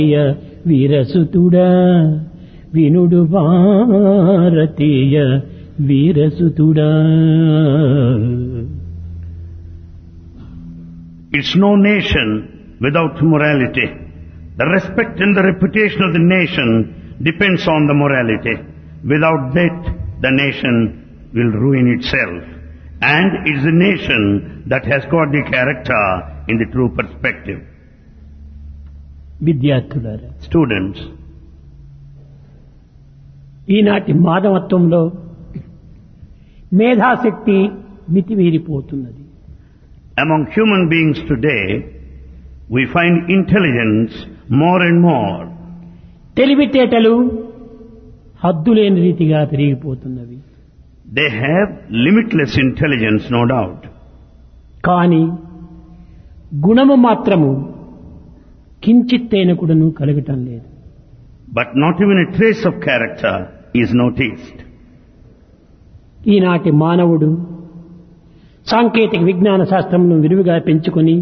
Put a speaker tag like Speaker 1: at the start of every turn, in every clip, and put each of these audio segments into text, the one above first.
Speaker 1: వీరసుతుడా వినుడు భారతీయ వీరసుతుడా.
Speaker 2: It's no nation without morality. The respect and the reputation of the nation depends on the morality. Without that, the nation will ruin itself. And it's the nation that has got the character in the true perspective.
Speaker 1: విద్యార్థులారా,
Speaker 2: Students,
Speaker 1: ఈనాటి మానవత్వంలో మేధాశక్తి మితిమీరిపోతున్నది.
Speaker 2: among human beings today, we find intelligence more and more.
Speaker 1: తెలివితేటలు హద్దులేని రీతిగా పెరిగిపోతున్నవి.
Speaker 2: They have limitless intelligence, no doubt.
Speaker 1: కానీ గుణము మాత్రము కించిత్తైన కూడాను కలగటం లేదు.
Speaker 2: But not even a trace of character is noticed.
Speaker 1: ఈనాటి మానవుడు సాంకేతిక విజ్ఞాన శాస్త్రమును విరివిగా పెంచుకొని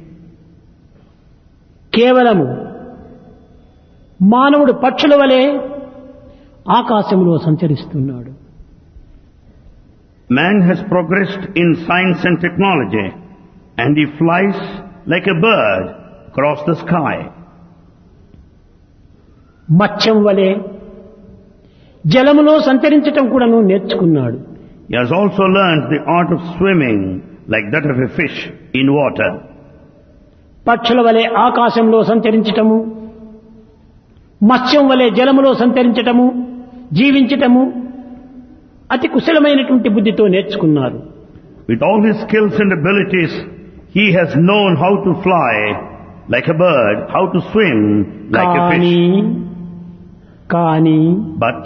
Speaker 1: కేవలము మానవుడు పక్షుల వలె ఆకాశంలో సంచరిస్తున్నాడు.
Speaker 2: Man has progressed in science and technology, and he flies like a bird across the sky.
Speaker 1: మత్స్యం వలె జలములో సంచరించటం కూడాను నేర్చుకున్నాడు.
Speaker 2: He has also learned the art of swimming like that of a fish in water.
Speaker 1: పక్షుల వలె ఆకాశంలో సంచరించటము, మత్స్యం వలె జలములో సంచరించటము, జీవించటము అతి కుశలమైనటువంటి బుద్ధితో నేర్చుకున్నారు.
Speaker 2: With all his skills and abilities, he has known how to fly like a bird, how to swim like a fish.
Speaker 1: కానీ
Speaker 2: But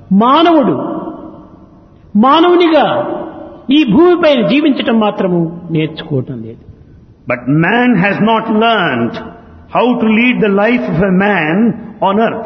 Speaker 1: మానవునిగా ఈ భూమిపై జీవించటం మాత్రము నేర్చుకోవటం లేదు.
Speaker 2: But man has not learned how to lead the life of a man on earth.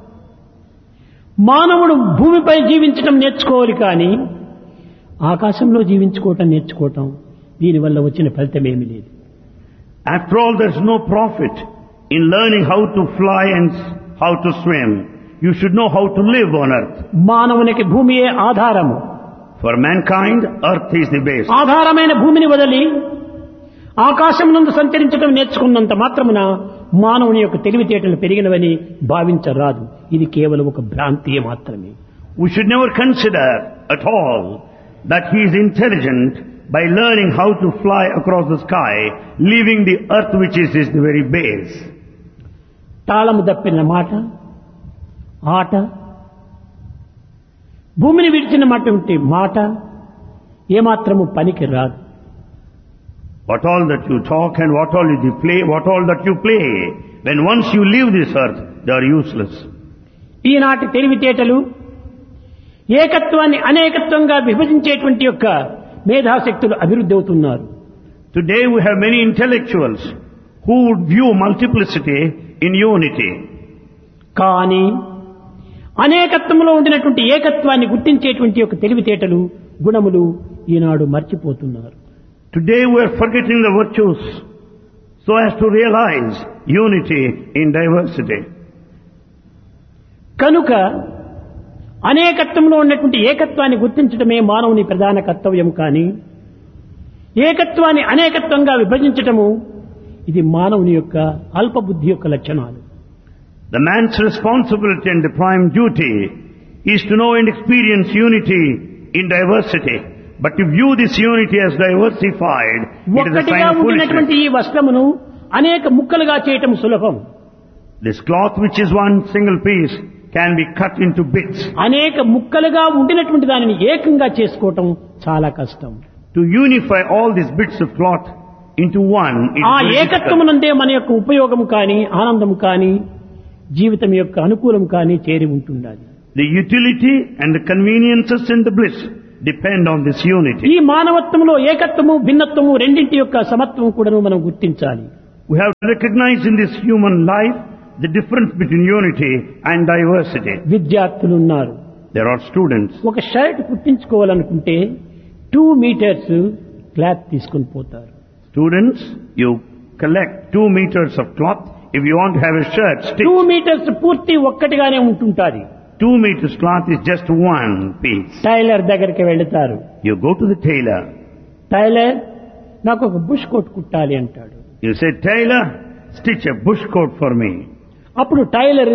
Speaker 1: మానవుడు భూమిపై జీవించటం నేర్చుకోవాలి, కానీ ఆకాశంలో జీవించుకోవటం నేర్చుకోవటం దీనివల్ల వచ్చిన ఫలితమేమీ లేదు.
Speaker 2: After all, there's no profit in learning how to fly and how to swim. You should know how to live on earth.
Speaker 1: మానవునికి భూమియే ఆధారము.
Speaker 2: For mankind, earth is the base.
Speaker 1: ఆధారమైన భూమిని వదిలి ఆకాశం నందు సంచరించడం నేర్చుకున్నంత మాత్రమున మానవుని యొక్క తెలివితేటలు పెరిగినవని భావించరాదు. ఇది కేవలం ఒక భ్రాంతియే మాత్రమే.
Speaker 2: We should never consider at all that he is intelligent by learning how to fly across the sky, leaving the earth which is the very base.
Speaker 1: తాళము దప్పిన మాట, ఆట, భూమిని విడిచినటువంటి మాట ఏమాత్రము పనికి రాదు.
Speaker 2: What all that you talk and what all that you play, when once you leave this earth, they are useless.
Speaker 1: ఈనాటి తెలివితేటలు ఏకత్వాన్ని అనేకత్వంగా విభజించేటువంటి యొక్క మేధాశక్తులు అభివృద్ధి అవుతున్నారు.
Speaker 2: Today we have many intellectuals who would view multiplicity in unity.
Speaker 1: కానీ అనేకత్వంలో ఉండినటువంటి ఏకత్వాన్ని గుర్తించేటువంటి యొక్క తెలివితేటలు, గుణములు ఈనాడు మర్చిపోతున్నారు.
Speaker 2: Today we are forgetting the virtues so as to realize unity in diversity.
Speaker 1: కనుక అనేకత్వంలో ఉన్నటువంటి ఏకత్వాన్ని గుర్తించడమే మానవుని ప్రధాన కర్తవ్యం. కానీ ఏకత్వాన్ని అనేకత్వంగా విభజించటము ఇది మానవుని యొక్క అల్పబుద్ధి యొక్క లక్షణాలు.
Speaker 2: The man's responsibility and the prime duty is to know and experience unity in diversity. But to view this unity as diversified, it is a sign of foolishness.
Speaker 1: ఈ వస్త్రమును అనేక ముక్కలుగా చేయటం సులభం.
Speaker 2: This cloth, which is one single piece, can be cut into bits.
Speaker 1: అనేక ముక్కలుగా ఉండినటువంటి దానిని ఏకంగా చేసుకోవటం చాలా కష్టం.
Speaker 2: To unify all these bits of cloth into one, it
Speaker 1: ఆ
Speaker 2: is very
Speaker 1: ఏకత్వమునందే మన యొక్క ఉపయోగం కానీ, ఆనందం కానీ, జీవితం యొక్క అనుకూలం కానీ చేరి ఉంటుండాలి.
Speaker 2: The utility and the conveniences and the bliss depend on this unity.
Speaker 1: ఈ మానవత్వంలో ఏకత్వము, భిన్నత్వము రెండింటి యొక్క సమత్వం కూడా మనం గుర్తించాలి.
Speaker 2: We have to recognize in this human life the difference between unity and diversity.
Speaker 1: విద్యార్థులు ఉన్నారు.
Speaker 2: There are students.
Speaker 1: ఒక షర్ట్ కుట్టించుకోవాలనుకుంటే 2 మీటర్స్ క్లాత్ తీసుకొని పోతారు.
Speaker 2: Students, you collect 2 meters of cloth If you want to have a shirt
Speaker 1: 2
Speaker 2: stitched,
Speaker 1: metres పూర్తి ఒక్కటిగానే ఉంటుంటాది.
Speaker 2: 2 meters cloth is just one piece.
Speaker 1: Tailor దగ్గరికి వెళుతారు.
Speaker 2: You go to the tailor.
Speaker 1: Tailor నాకు ఒక bush coat కుట్టాలి అంటాడు.
Speaker 2: You say, tailor, stitch a bush coat for me.
Speaker 1: అప్పుడు tailor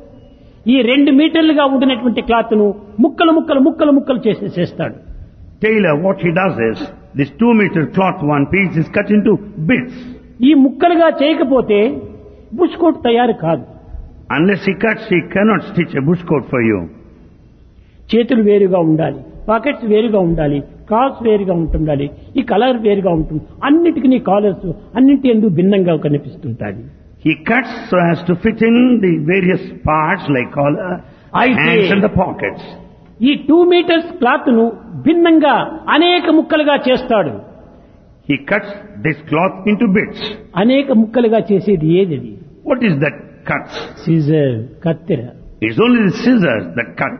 Speaker 1: ఈ 2 మీటర్లుగా ఉండినటువంటి cloth ను ముక్కలు చేసేస్తాడు.
Speaker 2: Tailor, what he does is, this 2 meter cloth, one piece is cut into bits.
Speaker 1: ఈ ముక్కలుగా చేయకపోతే బుష్ కోట్ తయారు కాదు.
Speaker 2: Unless he cuts, he cannot stitch a bush coat for you.
Speaker 1: చేతులు వేరుగా ఉండాలి, పాకెట్స్ వేరుగా ఉండాలి, కాల్స్ వేరుగా ఉంటుండాలి, ఈ కలర్ వేరుగా ఉంటుంది. అన్నిటికీ కాలర్స్ అన్నింటి ఎందుకు భిన్నంగా కనిపిస్తుంటాయి.
Speaker 2: He cuts so as to fit in the various parts like collar, hands and the pockets.
Speaker 1: ఈ 2 మీటర్స్ క్లాత్ ను భిన్నంగా అనేక ముక్కలుగా చేస్తాడు.
Speaker 2: He cuts this cloth into bits.
Speaker 1: అనేక ముక్కలుగా చేసేది ఏది?
Speaker 2: What is that cuts?
Speaker 1: Caesar, కత్తెర.
Speaker 2: It's only the scissors that cut.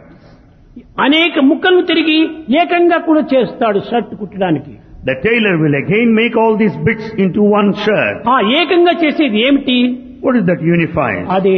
Speaker 1: అనేక ముక్కలను తిరిగి ఏకంగా కూడా చేస్తాడు shirt కుట్టడానికి.
Speaker 2: The tailor will again make all these bits into one shirt.
Speaker 1: ఆ ఏకంగా చేసేది ఏమిటి?
Speaker 2: What is that unifies?
Speaker 1: అదే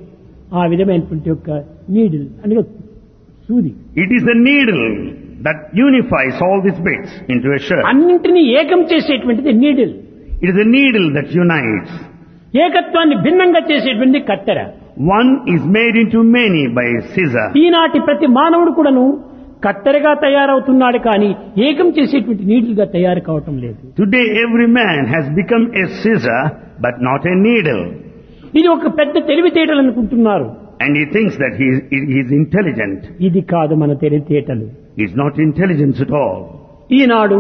Speaker 1: ఆ విధమైనటువంటి యొక్క నీడిల్ అనగా సూది.
Speaker 2: It is the needle that unifies all these bits into a shirt.
Speaker 1: అన్నింటినీ ఏకం చేసేటువంటిది needle.
Speaker 2: It is the needle that unites.
Speaker 1: ఏకత్వాన్ని భిన్నంగా చేసేటువంటి కత్తెర.
Speaker 2: One is made into many by a scissor.
Speaker 1: ఈనాటి ప్రతి మానవుడు కూడాను కత్తెరగా తయారవుతున్నాడు కానీ ఏకం చేసేటువంటి నీడిల్గా తయారు కావటం లేదు.
Speaker 2: Today every man has become a scissor but not a needle.
Speaker 1: ఇది ఒక పెద్ద తెలివితేటలు అనుకుంటున్నారు.
Speaker 2: And he thinks that he is intelligent.
Speaker 1: ఇది కాదు మన తెలివితేటలు.
Speaker 2: He is not intelligence at all.
Speaker 1: ఈనాడు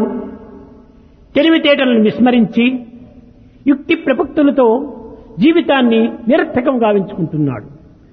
Speaker 1: తెలివితేటలను విస్మరించి యుక్తి ప్రపక్తులతో జీవితాన్ని నిరర్థకం గావించుకుంటున్నాడు.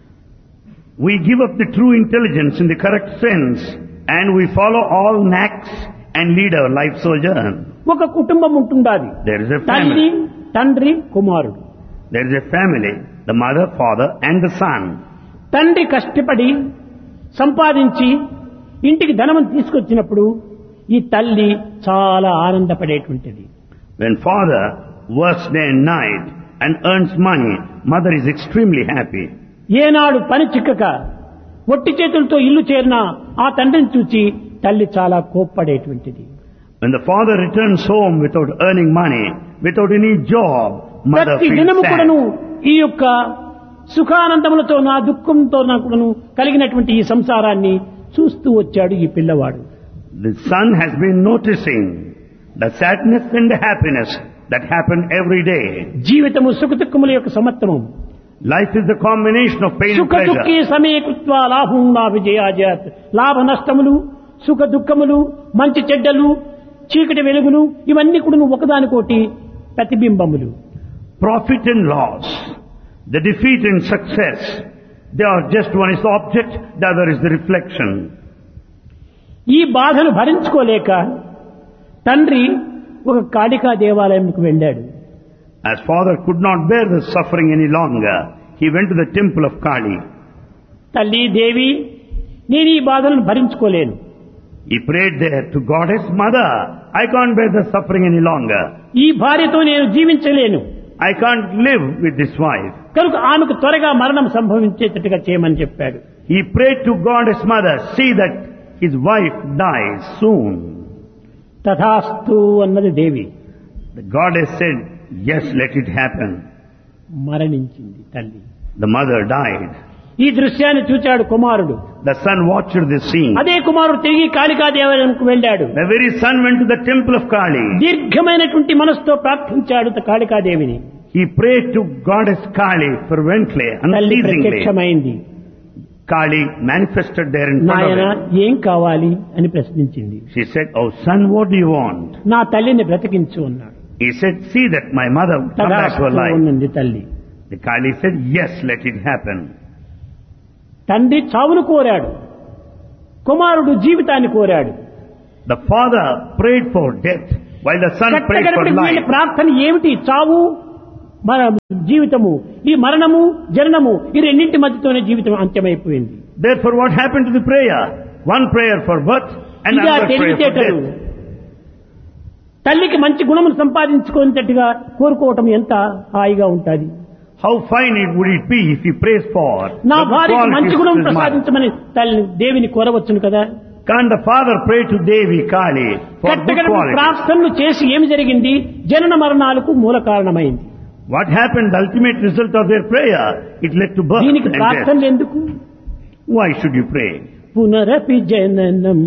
Speaker 2: We give up the true intelligence in the correct sense and we follow all knacks and lead our life sojourn.
Speaker 1: ఒక కుటుంబం ఉంటుండాది.
Speaker 2: There is a
Speaker 1: తల్లి,
Speaker 2: family.
Speaker 1: తండ్రి, కుమారుడు.
Speaker 2: There is a family, the mother, father and the son.
Speaker 1: తండ్రి కష్టపడి సంపాదించి ఇంటికి ధనం తీసుకొచ్చినప్పుడు ఈ తల్లి చాలా ఆనందపడేటువంటిది.
Speaker 2: When father works day and night and earns money, mother is extremely happy.
Speaker 1: ఏనాడు పని చిక్కక ఒట్టి చేతులతో ఇల్లు చేరినా ఆ తండ్రిని చూచి తల్లి చాలా కోప్పడేటువంటిది.
Speaker 2: When the father returns home without earning money, without any job, mother
Speaker 1: ప్రతి
Speaker 2: feels
Speaker 1: దినము
Speaker 2: sad.
Speaker 1: కూడాను ఈ యొక్క సుఖానందములతో నా దుఃఖంతో నా కూడాను కలిగినటువంటి ఈ సంసారాన్ని చూస్తూ వచ్చాడు ఈ పిల్లవాడు.
Speaker 2: The son has been noticing the sadness and the happiness that happen every day.
Speaker 1: జీవితము సుఖ దుఃఖముల యొక్క సమత్వము.
Speaker 2: Life is the combination of pain and
Speaker 1: సుఖ దుఃఖే
Speaker 2: pleasure.
Speaker 1: సమీకృత్వా లాభం నా విజయాజాత్. లాభ నష్టములు, సుఖ దుఃఖములు, మంచి చెడ్డలు, చీకటి వెలుగులు ఇవన్నీ కూడా ఒకదానికోటి ప్రతిబింబములు.
Speaker 2: Profit and loss, the defeat and success, they are just one is the object, the other is the reflection.
Speaker 1: ఈ బాధను భరించుకోలేక తండ్రి ఒక కాళికా దేవాలయంకు వెళ్ళాడు.
Speaker 2: As father could not bear the suffering any longer, he went to the temple of Kali.
Speaker 1: తల్లి దేవి, నేను ఈ బాధలను భరించుకోలేను.
Speaker 2: He prayed there to goddess, mother, I can't bear the suffering any longer.
Speaker 1: ఈ భార్యతో నేను జీవించలేను.
Speaker 2: I can't live with this wife.
Speaker 1: కనుక ఆమెకు త్వరగా మరణం సంభవించేటట్టుగా చేయమని చెప్పాడు.
Speaker 2: He prayed to goddess mother, see that his wife dies soon.
Speaker 1: తథాస్తు అన్నది దేవి.
Speaker 2: The goddess said, yes, let it happen.
Speaker 1: మరణించింది తల్లి.
Speaker 2: The mother died.
Speaker 1: ఈ దృశ్యాన్ని చూచాడు కుమారుడు.
Speaker 2: The son watched this scene.
Speaker 1: అదే కుమారుడు తిరిగి కాళికా దేవాలయంకు వెళ్ళాడు.
Speaker 2: The very son went to the temple of Kali.
Speaker 1: దీర్ఘమైనటువంటి మనసుతో ప్రార్థించాడు కాళికాదేవిని.
Speaker 2: He prayed to goddess Kali fervently,
Speaker 1: తల్లి
Speaker 2: unceasingly.
Speaker 1: ప్రత్యక్షమైంది.
Speaker 2: Kali manifested there in front
Speaker 1: నాయన
Speaker 2: of him.
Speaker 1: ఏం కావాలి అని ప్రశ్నించింది.
Speaker 2: She said, oh son, what do you want?
Speaker 1: నా తల్లిని బ్రతికించు అన్నాడు.
Speaker 2: He said, see that my mother come back to her
Speaker 1: తథాస్తు
Speaker 2: life.
Speaker 1: ఉన్నది తల్లి.
Speaker 2: The Kali said, yes, let it happen.
Speaker 1: తండ్రి చావును కోరాడు, కుమారుడు జీవితాన్ని కోరాడు.
Speaker 2: The father prayed for death, while the son prayed for
Speaker 1: వీళ్ళ
Speaker 2: life.
Speaker 1: ప్రార్థన ఏమిటి? చావు, మన జీవితము, ఈ మరణము, జననము ఈ రెండింటి మధ్యతోనే జీవితం అంత్యమైపోయింది.
Speaker 2: Therefore, what happened to the prayer? One prayer for birth and
Speaker 1: ఇది ఆ
Speaker 2: another prayer for
Speaker 1: తెలివితేటలు.
Speaker 2: death.
Speaker 1: తల్లికి మంచి గుణములు సంపాదించుకునేటట్టుగా కోరుకోవటం ఎంత హాయిగా ఉంటుంది.
Speaker 2: How fine it would it be if he prays for
Speaker 1: నా
Speaker 2: the good
Speaker 1: భార్యకి
Speaker 2: qualities
Speaker 1: మంచి
Speaker 2: of
Speaker 1: గుణం
Speaker 2: his mother.
Speaker 1: ప్రసాదించమని తల్లిని దేవిని కోరవచ్చును కదా.
Speaker 2: Can't the father pray to Devi Kali for good
Speaker 1: కట్టగడ
Speaker 2: qualities?
Speaker 1: ప్రార్థనలు చేసి ఏమి జరిగింది? జనన మరణాలకు మూల కారణమైంది.
Speaker 2: What happened? The ultimate result of their prayer, it led to birth
Speaker 1: దీనికి
Speaker 2: and death.
Speaker 1: ప్రార్థనలు ఎందుకు?
Speaker 2: Why should you pray?
Speaker 1: పునరపి జననం